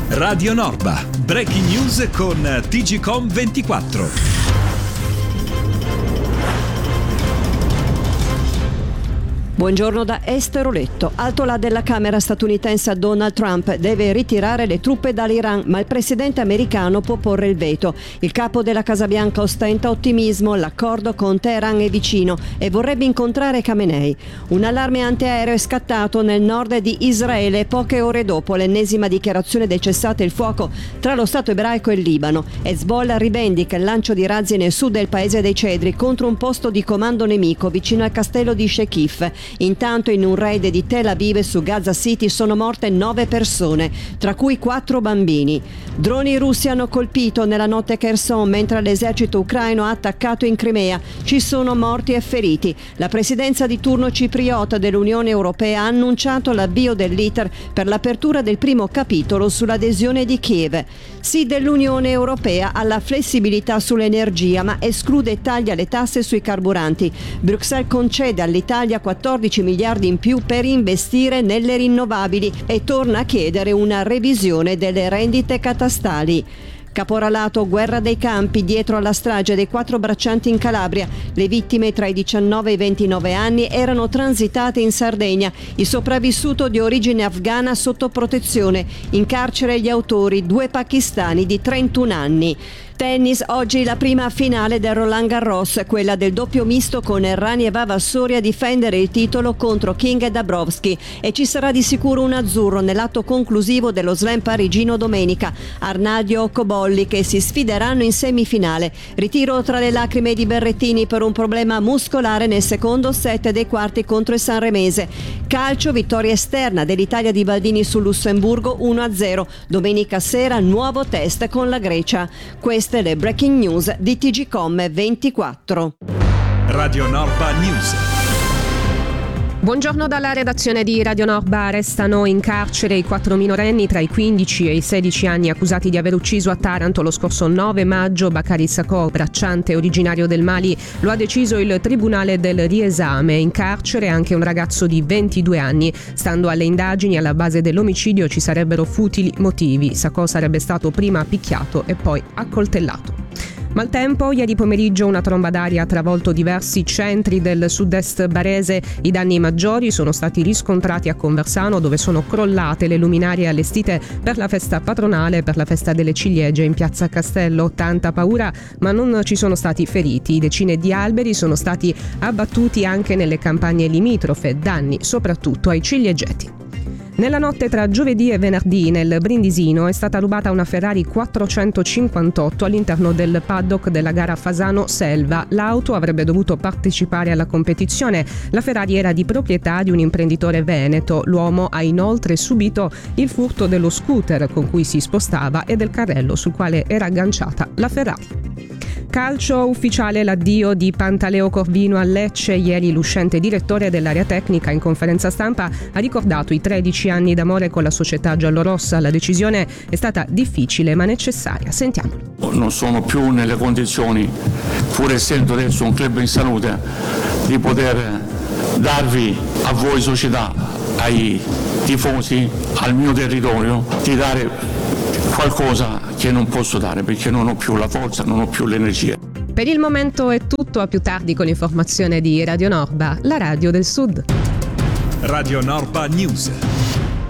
Radio Norba, breaking news con TGcom 24. Buongiorno da Estero Letto. Alto là della Camera statunitense Donald Trump deve ritirare le truppe dall'Iran, ma il presidente americano può porre il veto. Il capo della Casa Bianca ostenta ottimismo, l'accordo con Teheran è vicino e vorrebbe incontrare Khamenei. Un allarme antiaereo è scattato nel nord di Israele poche ore dopo l'ennesima dichiarazione del cessate il fuoco tra lo Stato ebraico e il Libano. Hezbollah rivendica il lancio di razzi nel sud del paese dei Cedri contro un posto di comando nemico vicino al castello di Shekif. Intanto in un raid di Tel Aviv su Gaza City sono morte 9 persone, tra cui 4 bambini. Droni russi hanno colpito nella notte Kherson mentre l'esercito ucraino ha attaccato in Crimea. Ci sono morti e feriti. La presidenza di turno cipriota dell'Unione Europea ha annunciato l'avvio dell'iter per l'apertura del primo capitolo sull'adesione di Kiev. Sì dell'Unione Europea alla flessibilità sull'energia, ma esclude e taglia le tasse sui carburanti. Bruxelles concede all'Italia 14 miliardi in più per investire nelle rinnovabili e torna a chiedere una revisione delle rendite catastali. Caporalato, guerra dei campi dietro alla strage dei 4 braccianti in Calabria. Le vittime tra i 19 e i 29 anni erano transitate in Sardegna. Il sopravvissuto di origine afghana sotto protezione. In carcere gli autori, 2 pakistani di 31 anni. Tennis, oggi la prima finale del Roland Garros, quella del doppio misto con Errani e Vavassori a difendere il titolo contro King e Dabrowski, e ci sarà di sicuro un azzurro nell'atto conclusivo dello slam parigino domenica. Arnaldi o Cobolli che si sfideranno in semifinale. Ritiro tra le lacrime di Berrettini per un problema muscolare nel secondo set dei quarti contro il Sanremese. Calcio, vittoria esterna dell'Italia di Baldini sul Lussemburgo 1-0. Domenica sera nuovo test con la Grecia. Queste le breaking news di TGcom 24. Radio Norba News. Buongiorno dalla redazione di Radio Norba. Restano in carcere i 4 minorenni tra i 15 e i 16 anni accusati di aver ucciso a Taranto lo scorso 9 maggio Bakari Sakor, bracciante originario del Mali. Lo ha deciso il Tribunale del Riesame. In carcere anche un ragazzo di 22 anni. Stando alle indagini, alla base dell'omicidio ci sarebbero futili motivi. Sakor sarebbe stato prima picchiato e poi accoltellato. Maltempo, ieri pomeriggio una tromba d'aria ha travolto diversi centri del sud-est barese. I danni maggiori sono stati riscontrati a Conversano, dove sono crollate le luminarie allestite per la festa patronale, per la festa delle ciliegie in piazza Castello. Tanta paura, ma non ci sono stati feriti. Decine di alberi sono stati abbattuti anche nelle campagne limitrofe, danni soprattutto ai ciliegeti. Nella notte tra giovedì e venerdì nel Brindisino è stata rubata una Ferrari 458 all'interno del paddock della gara Fasano-Selva. L'auto avrebbe dovuto partecipare alla competizione. La Ferrari era di proprietà di un imprenditore veneto. L'uomo ha inoltre subito il furto dello scooter con cui si spostava e del carrello sul quale era agganciata la Ferrari. Calcio, ufficiale l'addio di Pantaleo Corvino a Lecce. Ieri l'uscente direttore dell'area tecnica in conferenza stampa ha ricordato i 13 anni d'amore con la società giallorossa. La decisione è stata difficile ma necessaria. Sentiamolo. Non sono più nelle condizioni, pur essendo adesso un club in salute, di poter darvi a voi società, ai tifosi, al mio territorio, di dare qualcosa che non posso dare perché non ho più la forza, non ho più l'energia. Per il momento è tutto, a più tardi con l'informazione di Radio Norba, la radio del Sud. Radio Norba News.